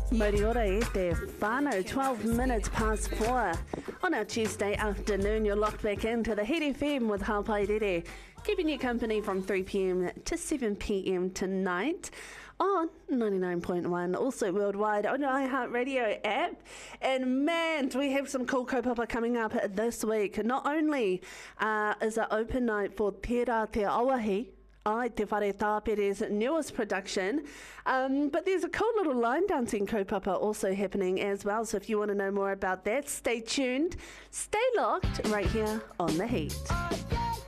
Mori ora e te whānau, 12 minutes past 4. On our Tuesday afternoon, you're locked back into the Hit FM with Haupai Rere, keeping you company from 3pm to 7pm tonight on 99.1, also worldwide on your iHeartRadio app. And man, do we have some cool kaupapa coming up this week. Not only is it open night for Tērā Te Awahi, Te Whare Tāpere's newest production. But there's a cool little line dancing kaupapa also happening as well. So if you want to know more about that, stay tuned, stay locked right here on The Heat.